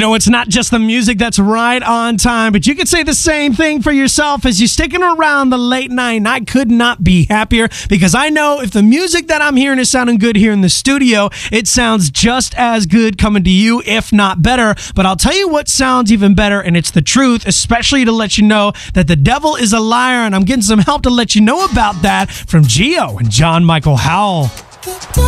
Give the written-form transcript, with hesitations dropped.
know it's not just the music that's right on time, but you could say the same thing for yourself as you're sticking around the late night. I could not be happier because I know if the music that I'm hearing is sounding good here in the studio, it sounds just as good coming to you, if not better. But I'll tell you what sounds even better, and it's the truth, especially to let you know that the devil is a liar, and I'm getting some help to let you know about that from Gio and John Michael Howell.